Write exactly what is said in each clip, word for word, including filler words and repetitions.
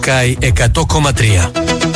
Κάι εκατό κόμμα τρία.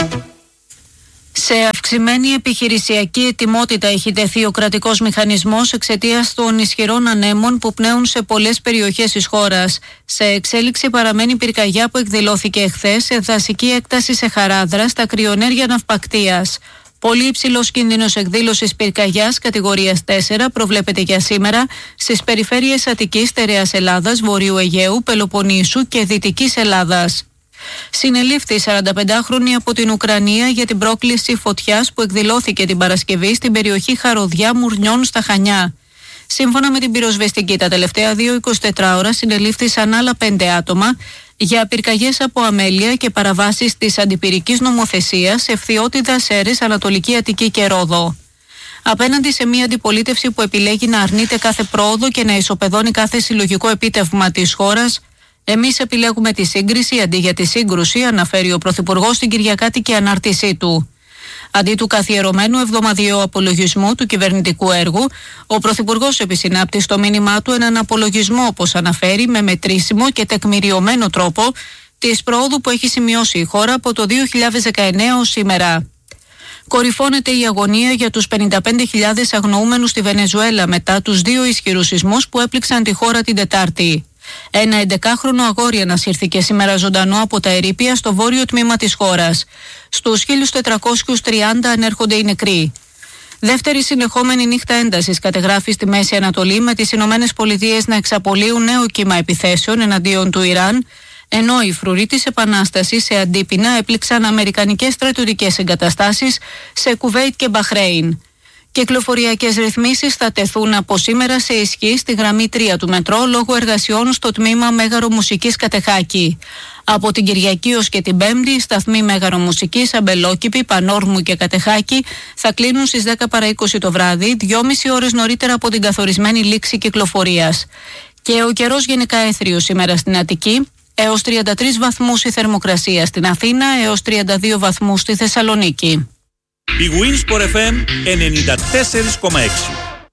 Σε αυξημένη επιχειρησιακή ετοιμότητα έχει τεθεί ο κρατικός μηχανισμός εξαιτίας των ισχυρών ανέμων που πνέουν σε πολλές περιοχές της χώρας. Σε εξέλιξη παραμένει πυρκαγιά που εκδηλώθηκε εχθές σε δασική έκταση σε Χαράδρα στα κρυονέρια ναυπακτείας. Πολύ υψηλός κίνδυνος εκδήλωσης πυρκαγιάς κατηγορίας τέσσερα προβλέπεται για σήμερα στις περιφέρειες Αττικής, Στερεάς Ελλάδας, Βορείου Αιγαίου, Πελοποννήσου και Δυτικής Ελλάδας. Συνελήφθη σαρανταπεντάχρονη από την Ουκρανία για την πρόκληση φωτιάς που εκδηλώθηκε την Παρασκευή στην περιοχή Χαροδιά Μουρνιών στα Χανιά. Σύμφωνα με την πυροσβεστική, τα τελευταία δύο εικοσιτετράωρα συνελήφθησαν άλλα πέντε άτομα για πυρκαγιές από αμέλεια και παραβάσεις της αντιπυρικής νομοθεσίας σε Φθιώτιδα, Σέρρες, Ανατολική Αττική και Ρόδο. Απέναντι σε μια αντιπολίτευση που επιλέγει να αρνείται κάθε πρόοδο και να ισοπεδώνει κάθε συλλογικό επίτευγμα της χώρας, εμείς επιλέγουμε τη σύγκριση αντί για τη σύγκρουση, αναφέρει ο Πρωθυπουργός στην Κυριακάτικη ανάρτησή του. Αντί του καθιερωμένου εβδομαδιαίου απολογισμού του κυβερνητικού έργου, ο Πρωθυπουργός επισυνάπτει στο μήνυμά του έναν απολογισμό, όπως αναφέρει, με μετρήσιμο και τεκμηριωμένο τρόπο της προόδου που έχει σημειώσει η χώρα από το δύο χιλιάδες δεκαεννέα ως σήμερα. Κορυφώνεται η αγωνία για τους πενήντα πέντε χιλιάδες αγνοούμενους στη Βενεζουέλα μετά τους δύο ισχυρούς σεισμούς που έπληξαν τη χώρα την Τετάρτη. Ένα εντεκάχρονο αγόρι ανασύρθηκε σήμερα ζωντανό από τα ερείπια στο βόρειο τμήμα της χώρας. Στους χίλια τετρακόσιους τριάντα ανέρχονται οι νεκροί. Δεύτερη συνεχόμενη νύχτα έντασης κατεγράφει στη Μέση Ανατολή, με τις Ηνωμένες Πολιτείες να εξαπολύουν νέο κύμα επιθέσεων εναντίον του Ιράν, ενώ οι φρουροί της Επανάστασης σε αντίπεινα έπληξαν αμερικανικές στρατιωτικές εγκαταστάσεις σε Κουβέιτ και Μπαχρέιν. Κυκλοφοριακές ρυθμίσεις θα τεθούν από σήμερα σε ισχύ στη γραμμή τρία του μετρό λόγω εργασιών στο τμήμα Μέγαρο Μουσικής Κατεχάκη. Από την Κυριακή ως και την Πέμπτη, οι σταθμοί Μέγαρο Μουσικής, Αμπελόκηπη, Πανόρμου και Κατεχάκη θα κλείνουν στις δέκα παρά είκοσι το βράδυ, δυόμιση ώρες νωρίτερα από την καθορισμένη λήξη κυκλοφορίας. Και ο καιρός γενικά έθριος σήμερα στην Αττική, έως τριάντα τρεις βαθμούς η θερμοκρασία στην Αθήνα, έως τριάντα δύο βαθμούς στη Θεσσαλονίκη. Η Winsport εφ εμ ενενήντα τέσσερα κόμμα έξι.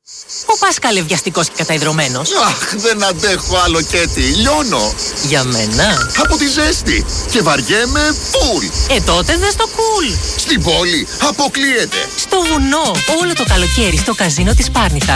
Ο Πάσχαλ βιαστικός και καταϊδρωμένος. Αχ, δεν αντέχω άλλο Κέτι, λιώνω. Για μένα. Από τη ζέστη. Και βαριέμαι φουλ. Ε, τότε δες το cool. Στην πόλη αποκλείεται. Στο βουνό, όλο το καλοκαίρι στο καζίνο της Πάρνηθας.